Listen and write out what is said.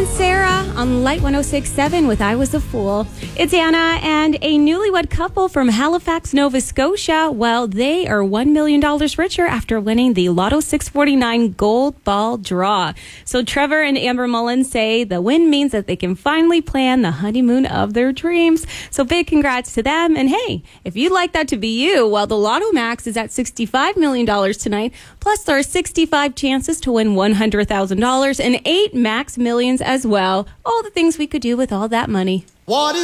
and Sarah on Light 106.7 with I Was a Fool. It's Anna and a newlywed couple from Halifax, Nova Scotia. Well, they are $1 million richer after winning the Lotto 649 Gold Ball draw. So Trevor and Amber Mullins say the win means that they can finally plan the honeymoon of their dreams. So big congrats to them. And hey, if you'd like that to be you, well, the Lotto Max is at $65 million tonight. Plus, there are 65 chances to win $100,000 and 8 Max Millions as well. All the things we could do with all that money. What is